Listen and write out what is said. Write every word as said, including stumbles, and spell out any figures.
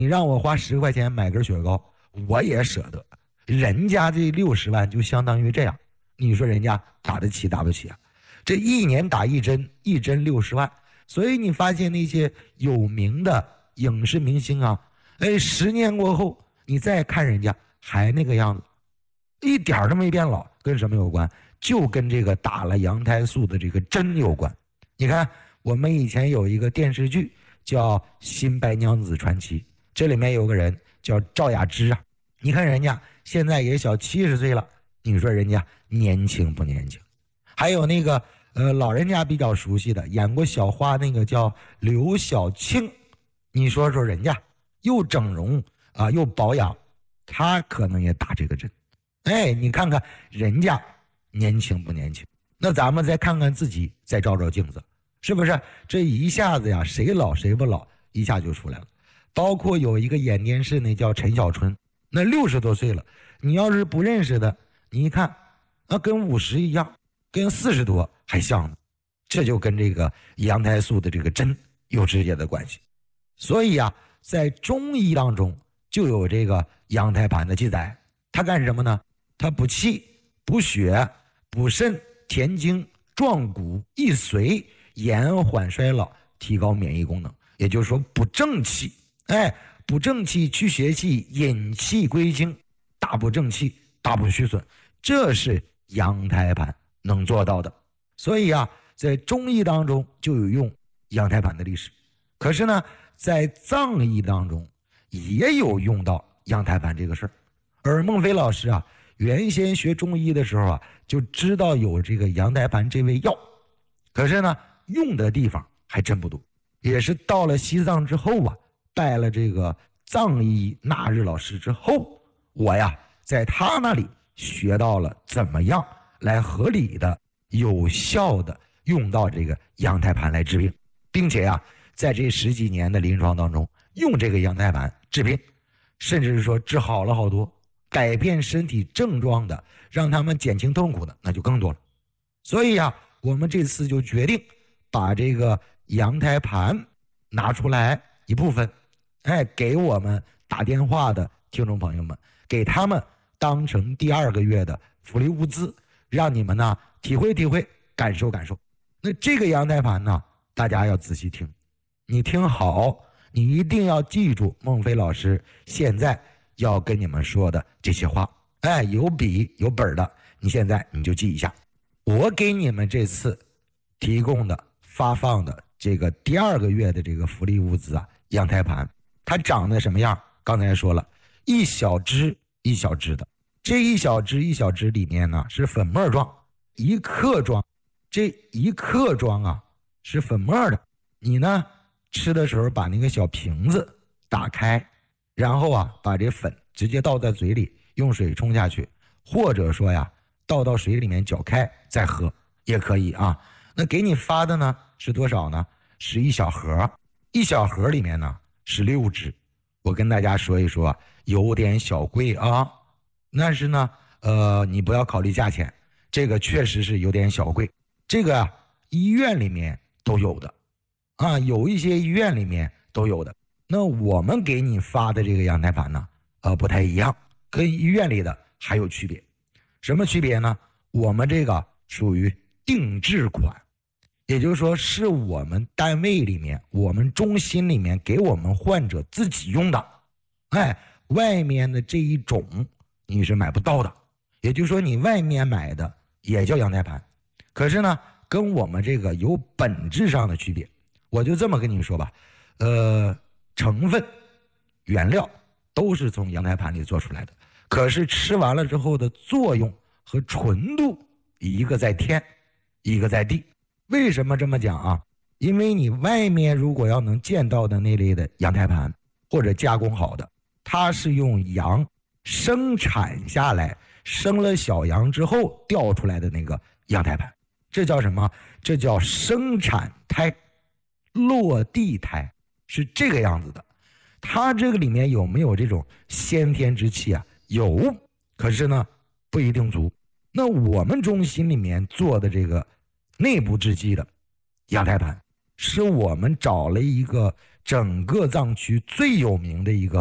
你让我花十块钱买根雪糕，我也舍得。人家这六十万就相当于这样，你说人家打得起打不起啊？这一年打一针，一针六十万。所以你发现那些有名的影视明星啊，哎，十年过后你再看人家还那个样子，一点都没变老。跟什么有关？就跟这个打了羊胎素的这个针有关。你看我们以前有一个电视剧叫《新白娘子传奇》，这里面有个人叫赵雅芝啊，你看人家现在也小七十岁了，你说人家年轻不年轻？还有那个呃老人家比较熟悉的，演过小花那个叫刘晓庆，你说说人家又整容啊又保养，他可能也打这个针。哎，你看看人家年轻不年轻？那咱们再看看自己，再照照镜子，是不是这一下子呀，谁老谁不老一下就出来了？包括有一个演电视那叫陈小春，那六十多岁了，你要是不认识的，你一看那跟五十一样，跟四十多还像呢。这就跟这个羊胎素的这个针有直接的关系。所以啊，在中医当中就有这个羊胎盘的记载，它干什么呢？它补气、补血、补肾、填精、壮骨、益髓、延缓衰老、提高免疫功能。也就是说补正气，哎，补正气、去邪气、引气归经，大补正气、大补虚损，这是羊胎盘能做到的。所以啊，在中医当中就有用羊胎盘的历史。可是呢，在藏医当中也有用到羊胎盘这个事儿。而孟非老师啊，原先学中医的时候啊，就知道有这个羊胎盘这味药，可是呢，用的地方还真不多。也是到了西藏之后啊，拜了这个藏医纳日老师之后，我呀在他那里学到了怎么样来合理的、有效的用到这个羊胎盘来治病，并且呀，在这十几年的临床当中，用这个羊胎盘治病，甚至是说治好了好多，改变身体症状的，让他们减轻痛苦的，那就更多了。所以呀，我们这次就决定把这个羊胎盘拿出来一部分，哎，给我们打电话的听众朋友们，给他们当成第二个月的福利物资，让你们呢体会体会，感受感受。那这个羊胎盘呢，大家要仔细听，你听好，你一定要记住孟非老师现在要跟你们说的这些话。哎，有笔有本的，你现在你就记一下。我给你们这次提供的发放的这个第二个月的这个福利物资啊，羊胎盘，它长得什么样？刚才说了，一小支一小支的，这一小支一小支里面呢是粉末状，一克装，这一克装啊是粉末的。你呢吃的时候把那个小瓶子打开，然后啊把这粉直接倒在嘴里，用水冲下去，或者说呀倒到水里面搅开再喝也可以啊。那给你发的呢是多少呢？是一小盒，一小盒里面呢是六支。我跟大家说一说，有点小贵啊，但是呢，呃，你不要考虑价钱，这个确实是有点小贵。这个啊，医院里面都有的，啊，有一些医院里面都有的。那我们给你发的这个羊胎盘呢，呃，不太一样，跟医院里的还有区别。什么区别呢？我们这个属于定制款，也就是说是我们单位里面我们中心里面给我们患者自己用的。哎，外面的这一种你是买不到的，也就是说你外面买的也叫羊胎盘，可是呢跟我们这个有本质上的区别。我就这么跟你说吧，呃，成分原料都是从羊胎盘里做出来的，可是吃完了之后的作用和纯度一个在天一个在地。为什么这么讲啊？因为你外面如果要能见到的那类的羊胎盘或者加工好的，它是用羊生产下来，生了小羊之后掉出来的那个羊胎盘，这叫什么？这叫生产胎，落地胎，是这个样子的。它这个里面有没有这种先天之气啊？有，可是呢不一定足。那我们中心里面做的这个内部制剂的羊胎盘，是我们找了一个整个藏区最有名的一个